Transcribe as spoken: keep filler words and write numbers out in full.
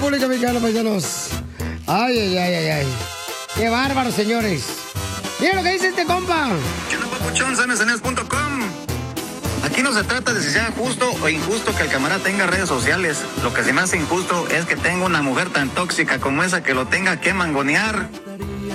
República Mexicana, paisanos. Ay, ay, ay, ay, ay. Qué bárbaro, señores. Mira lo que dice este compa. ¿Qué onda, papuchón? sanes en es punto com. Aquí no se trata de si sea justo o injusto que el camarada tenga redes sociales. Lo que se me hace injusto es que tenga una mujer tan tóxica como esa que lo tenga que mangonear.